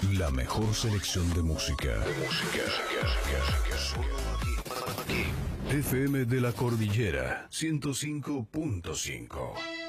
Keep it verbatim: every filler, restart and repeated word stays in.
La mejor selección de música. De música. Solo aquí. F M de la Cordillera ciento cinco punto cinco.